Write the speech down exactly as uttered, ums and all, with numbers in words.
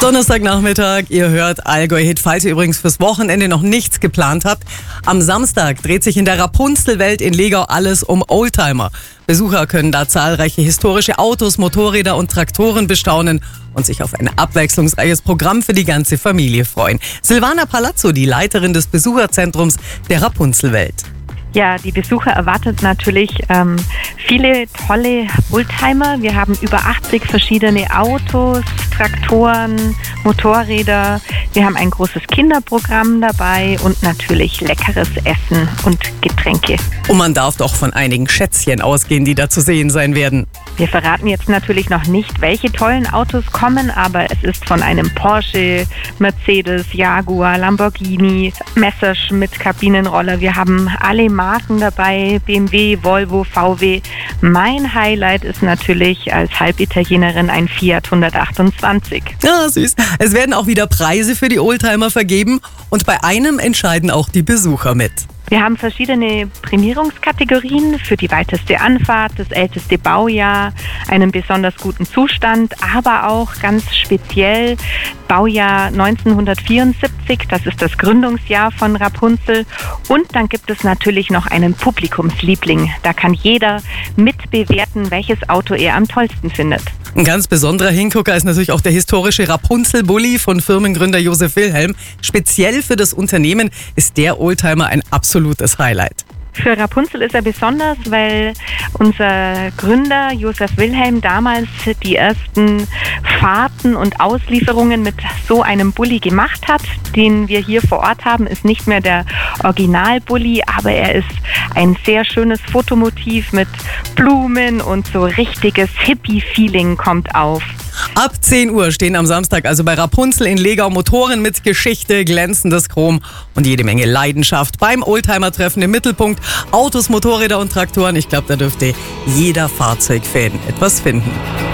Donnerstagnachmittag, ihr hört Allgäu Hit. Falls ihr übrigens fürs Wochenende noch nichts geplant habt, am Samstag dreht sich in der Rapunzel-Welt in Legau alles um Oldtimer. Besucher können da zahlreiche historische Autos, Motorräder und Traktoren bestaunen und sich auf ein abwechslungsreiches Programm für die ganze Familie freuen. Silvana Palazzo, die Leiterin des Besucherzentrums der Rapunzel-Welt. Ja, die Besucher erwartet natürlich ähm, viele tolle Oldtimer. Wir haben über achtzig verschiedene Autos, Traktoren, Motorräder. Wir haben ein großes Kinderprogramm dabei und natürlich leckeres Essen und Getränke. Und man darf doch von einigen Schätzchen ausgehen, die da zu sehen sein werden. Wir verraten jetzt natürlich noch nicht, welche tollen Autos kommen, aber es ist von einem Porsche, Mercedes, Jaguar, Lamborghini, Messerschmitt, Kabinenroller. Wir haben alle Marken dabei, B M W, Volvo, V W. Mein Highlight ist natürlich als Halbitalienerin ein Fiat hundertachtundzwanzig. Ja, süß. Es werden auch wieder Preise für die Oldtimer vergeben und bei einem entscheiden auch die Besucher mit. Wir haben verschiedene Prämierungskategorien für die weiteste Anfahrt, das älteste Baujahr, einen besonders guten Zustand, aber auch ganz speziell Baujahr neunzehnhundertvierundsiebzig, das ist das Gründungsjahr von Rapunzel. Und dann gibt es natürlich noch einen Publikumsliebling. Da kann jeder mitbewerten, welches Auto er am tollsten findet. Ein ganz besonderer Hingucker ist natürlich auch der historische Rapunzel-Bulli von Firmengründer Josef Wilhelm. Speziell für das Unternehmen ist der Oldtimer ein absolutes Highlight. Für Rapunzel ist er besonders, weil unser Gründer Josef Wilhelm damals die ersten Fahrten und Auslieferungen mit so einem Bulli gemacht hat. Den wir hier vor Ort haben, ist nicht mehr der Original-Bulli, aber er ist ein sehr schönes Fotomotiv mit Blumen und so richtiges Hippie-Feeling kommt auf. Ab zehn Uhr stehen am Samstag also bei Rapunzel in Legau Motoren mit Geschichte, glänzendes Chrom und jede Menge Leidenschaft. Beim Oldtimer-Treffen im Mittelpunkt Autos, Motorräder und Traktoren. Ich glaube, da dürfte jeder Fahrzeugfan etwas finden.